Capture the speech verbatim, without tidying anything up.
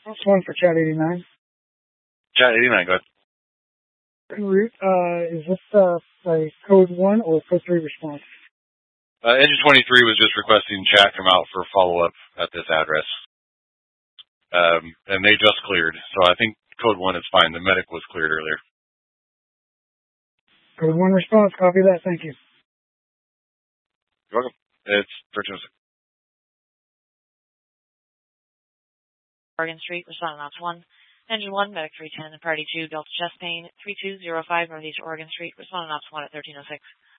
That's one for Chat eighty-nine. Chat eighty-nine, go ahead. Root, uh, is this uh, a code one or code three response? Uh, Engine twenty-three was just requesting chat come out for follow-up at this address. Um, and they just cleared, so I think code one is fine. The medic was cleared earlier. Code one response, copy that, thank you. You're welcome. It's thirteen oh six. Oregon Street, responding ops one. Engine one, medic three ten, and party two, Delta chest pain, three two zero five Northeast Oregon Street, responding ops one at thirteen oh six.